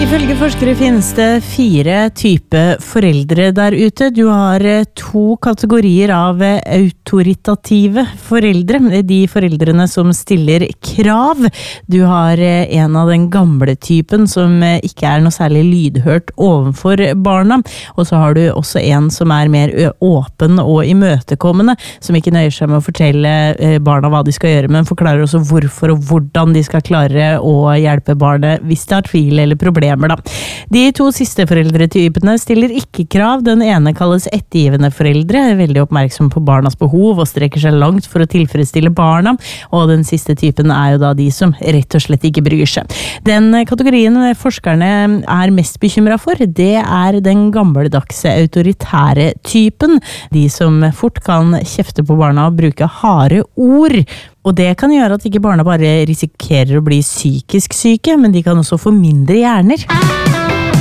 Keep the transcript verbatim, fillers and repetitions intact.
Ifølge forskere finnes det fire typer foreldre der ute. Du har to kategorier av autoritative foreldre. Det er de foreldrene som stiller krav. Du har en av den gamle typen som ikke er noe særlig lydhørt overfor barna. Og så har du også en som er mer åpen og imøtekommende, som ikke nøyer seg med å fortelle barna hva de skal gjøre, men forklarer også hvorfor og hvordan de skal klare å hjelpe barnet hvis de har tvil eller problemer. Da. De to siste foreldretypene stiller ikke krav. Den ene kalles ettergivende foreldre, er veldig oppmerksom på barnas behov og strekker seg langt for å tilfredsstille barna, og den siste typen er jo da de som rett og slett ikke bryr seg. Den kategorien forskerne er mest bekymret for, det er den gammeldagse autoritære typen, de som fort kan kjefte på barna og bruke harde ord. Og det kan gjøre at ikke barna bare risikerer å bli psykisk syke, men de kan også få mindre hjerner.